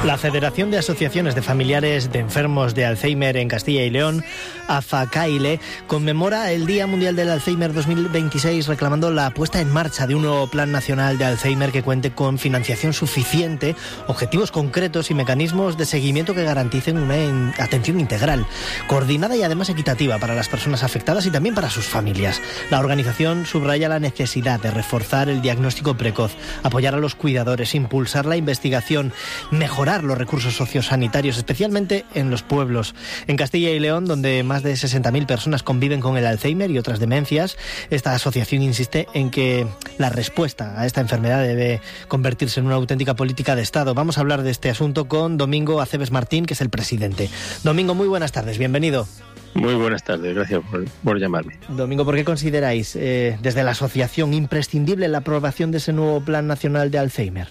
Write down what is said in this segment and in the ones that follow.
La Federación de Asociaciones de Familiares de Enfermos de Alzheimer en Castilla y León, AFACAILE, conmemora el Día Mundial del Alzheimer 2026 reclamando la puesta en marcha de un nuevo Plan Nacional de Alzheimer que cuente con financiación suficiente, objetivos concretos y mecanismos de seguimiento que garanticen una atención integral, coordinada y además equitativa para las personas afectadas y también para sus familias. La organización subraya la necesidad de reforzar el diagnóstico precoz, apoyar a los cuidadores, impulsar la investigación, mejorar los recursos sociosanitarios, especialmente en los pueblos. En Castilla y León, donde más de 60.000 personas conviven con el Alzheimer y otras demencias, esta asociación insiste en que la respuesta a esta enfermedad debe convertirse en una auténtica política de Estado. Vamos a hablar de este asunto con Domingo Aceves Martín, que es el presidente. Domingo, muy buenas tardes, bienvenido. Muy buenas tardes, gracias por llamarme. Domingo, ¿por qué consideráis desde la asociación imprescindible la aprobación de ese nuevo Plan Nacional de Alzheimer?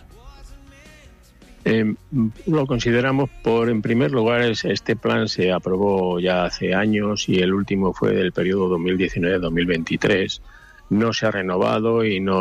Lo consideramos en primer lugar, este plan se aprobó ya hace años y el último fue del periodo 2019-2023. No se ha renovado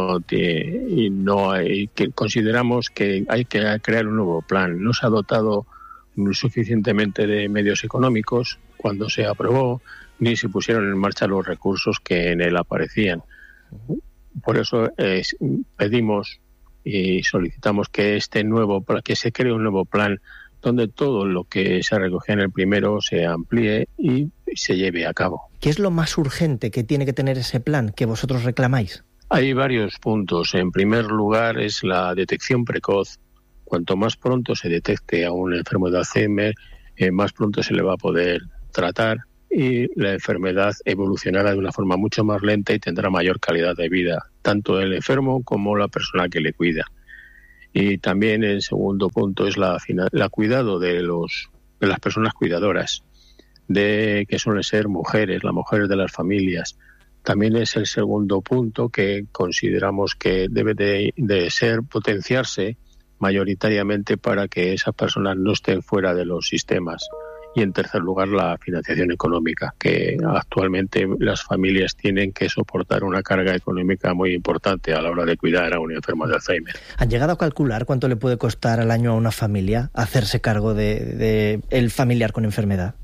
consideramos que hay que crear un nuevo plan. No se ha dotado suficientemente de medios económicos cuando se aprobó, ni se pusieron en marcha los recursos que en él aparecían. Por eso pedimos y solicitamos que que se cree un nuevo plan donde todo lo que se recogía en el primero se amplíe y se lleve a cabo. ¿Qué es lo más urgente que tiene que tener ese plan que vosotros reclamáis? Hay varios puntos. En primer lugar es la detección precoz. Cuanto más pronto se detecte a un enfermo de Alzheimer, más pronto se le va a poder tratar y la enfermedad evolucionará de una forma mucho más lenta y tendrá mayor calidad de vida, tanto el enfermo como la persona que le cuida. Y también el segundo punto es la cuidado de las personas cuidadoras, que suelen ser mujeres, las mujeres de las familias. También es el segundo punto que consideramos que debe de potenciarse mayoritariamente para que esas personas no estén fuera de los sistemas. Y en tercer lugar, la financiación económica, que actualmente las familias tienen que soportar una carga económica muy importante a la hora de cuidar a un enfermo de Alzheimer. ¿Han llegado a calcular cuánto le puede costar al año a una familia hacerse cargo de el familiar con enfermedad?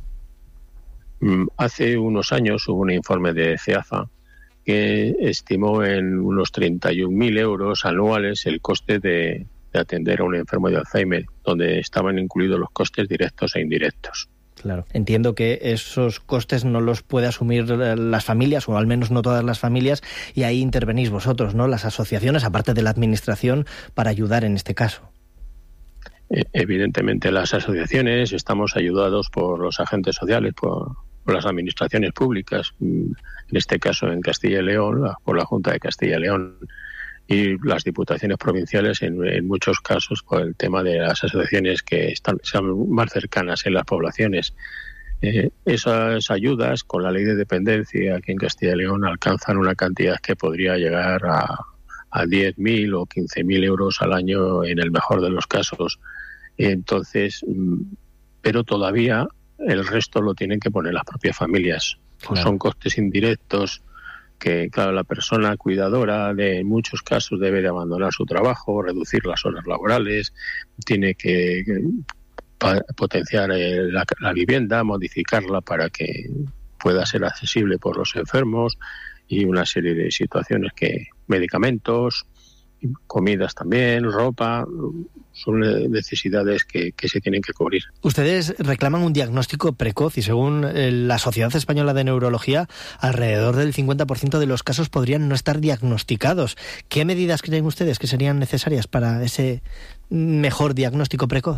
Hace unos años hubo un informe de CEAFA que estimó en unos 31.000 euros anuales el coste de atender a un enfermo de Alzheimer, donde estaban incluidos los costes directos e indirectos. Claro. Entiendo que esos costes no los puede asumir las familias, o al menos no todas las familias, y ahí intervenís vosotros, ¿no? Las asociaciones, aparte de la administración, para ayudar en este caso. Evidentemente las asociaciones estamos ayudados por los agentes sociales, por las administraciones públicas, en este caso en Castilla y León, por la Junta de Castilla y León, y las diputaciones provinciales en muchos casos por el tema de las asociaciones que sean más cercanas en las poblaciones. Esas ayudas con la ley de dependencia aquí en Castilla y León alcanzan una cantidad que podría llegar a 10.000 o 15.000 euros al año en el mejor de los casos. Entonces, pero todavía el resto lo tienen que poner las propias familias. Claro. Son costes indirectos que, claro, la persona cuidadora en muchos casos debe de abandonar su trabajo, reducir las horas laborales, tiene que potenciar la vivienda, modificarla para que pueda ser accesible por los enfermos y una serie de situaciones medicamentos, comidas también, ropa, son necesidades que se tienen que cubrir. Ustedes reclaman un diagnóstico precoz y según la Sociedad Española de Neurología, alrededor del 50% de los casos podrían no estar diagnosticados. ¿Qué medidas creen ustedes que serían necesarias para ese mejor diagnóstico precoz?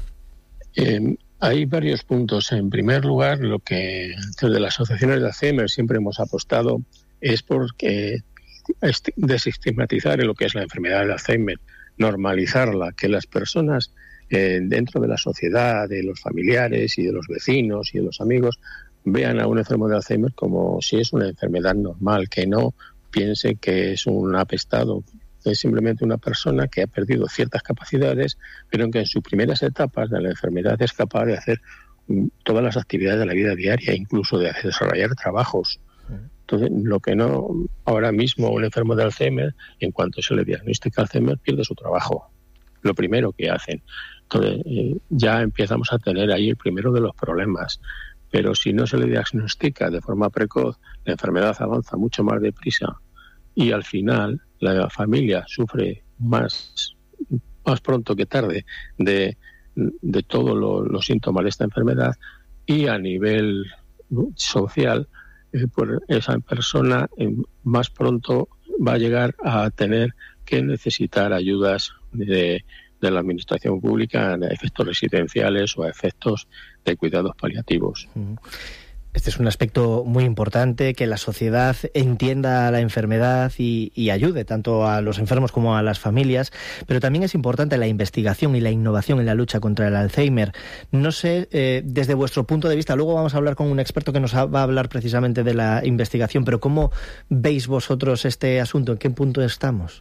Hay varios puntos. En primer lugar, lo que desde las asociaciones de Alzheimer siempre hemos apostado es porque desestigmatizar lo que es la enfermedad de Alzheimer, normalizarla, que las personas dentro de la sociedad, de los familiares y de los vecinos y de los amigos vean a un enfermo de Alzheimer como si es una enfermedad normal, que no piense que es un apestado, que es simplemente una persona que ha perdido ciertas capacidades, pero que en sus primeras etapas de la enfermedad es capaz de hacer todas las actividades de la vida diaria, incluso de desarrollar trabajos. Entonces, lo que no, ahora mismo un enfermo de Alzheimer, en cuanto se le diagnostica Alzheimer, pierde su trabajo. lo primero que hacen. Entonces, ya empezamos a tener ahí el primero de los problemas. Pero si no se le diagnostica de forma precoz, la enfermedad avanza mucho más deprisa y al final la familia sufre más pronto que tarde de todos los síntomas de esta enfermedad, y a nivel social, pues esa persona más pronto va a llegar a tener que necesitar ayudas de la administración pública a efectos residenciales o a efectos de cuidados paliativos. Este es un aspecto muy importante, que la sociedad entienda la enfermedad y ayude tanto a los enfermos como a las familias, pero también es importante la investigación y la innovación en la lucha contra el Alzheimer. No sé, desde vuestro punto de vista, luego vamos a hablar con un experto que nos va a hablar precisamente de la investigación, pero ¿cómo veis vosotros este asunto? ¿En qué punto estamos?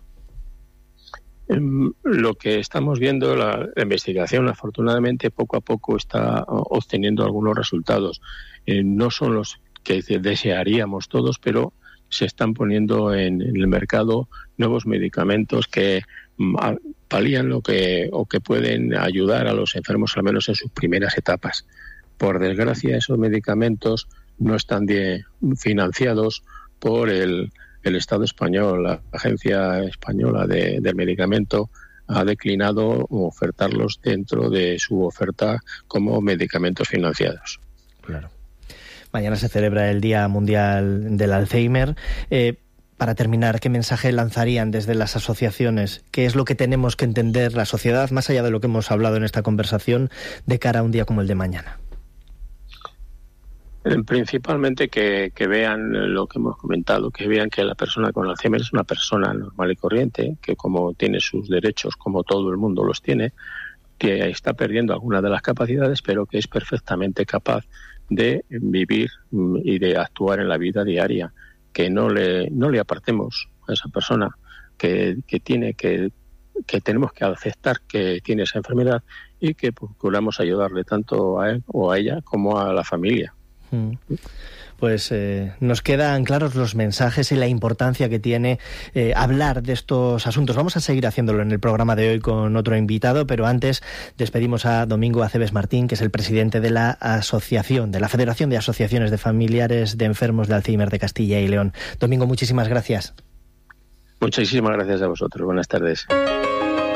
Lo que estamos viendo, la investigación, afortunadamente, poco a poco está obteniendo algunos resultados. No son los que desearíamos todos, pero se están poniendo en el mercado nuevos medicamentos que palían o que pueden ayudar a los enfermos, al menos en sus primeras etapas. Por desgracia, esos medicamentos no están financiados por el Estado español. La Agencia Española del Medicamento ha declinado ofertarlos dentro de su oferta como medicamentos financiados. Claro. Mañana se celebra el Día Mundial del Alzheimer. Para terminar, ¿qué mensaje lanzarían desde las asociaciones? ¿Qué es lo que tenemos que entender la sociedad, más allá de lo que hemos hablado en esta conversación, de cara a un día como el de mañana? Principalmente que vean lo que hemos comentado, que vean que la persona con Alzheimer es una persona normal y corriente, que como tiene sus derechos, como todo el mundo los tiene, que está perdiendo algunas de las capacidades, pero que es perfectamente capaz de vivir y de actuar en la vida diaria, que no le apartemos a esa persona, que tenemos que aceptar que tiene esa enfermedad y que procuramos ayudarle tanto a él o a ella como a la familia. Pues nos quedan claros los mensajes y la importancia que tiene hablar de estos asuntos. Vamos a seguir haciéndolo en el programa de hoy con otro invitado, pero antes despedimos a Domingo Aceves Martín, que es el presidente de la asociación, de la Federación de Asociaciones de Familiares de Enfermos de Alzheimer de Castilla y León. Domingo, muchísimas gracias. Muchísimas gracias a vosotros. Buenas tardes.